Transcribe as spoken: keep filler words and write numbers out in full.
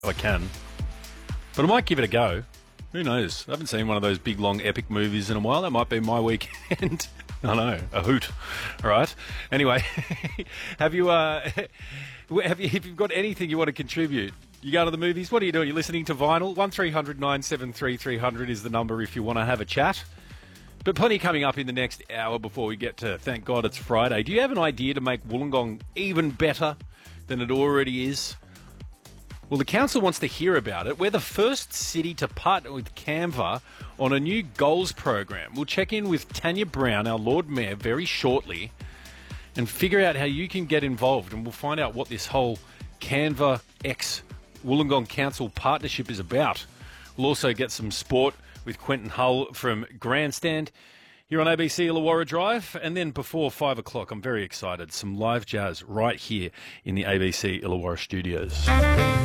I can. But I might give it a go. Who knows? I haven't seen one of those big, long, epic movies in a while. That might be my weekend. I know, a hoot. All right. Anyway, have you, uh, have you, if you've got anything you want to contribute, you go to the movies, what are you doing? You're listening to Vinyl? one three hundred nine seven three three hundred is the number if you want to have a chat. But plenty coming up in the next hour before we get to Thank God It's Friday. Do you have an idea to make Wollongong even better than it already is? Well, the council wants to hear about it. We're the first city to partner with Canva on a new goals program. We'll check in with Tanya Brown, our Lord Mayor, very shortly and figure out how you can get involved. And we'll find out what this whole Canva X Wollongong Council partnership is about. We'll also get some sport with Quentin Hull from Grandstand here on A B C Illawarra Drive. And then before five o'clock, I'm very excited, some live jazz right here in the A B C Illawarra studios.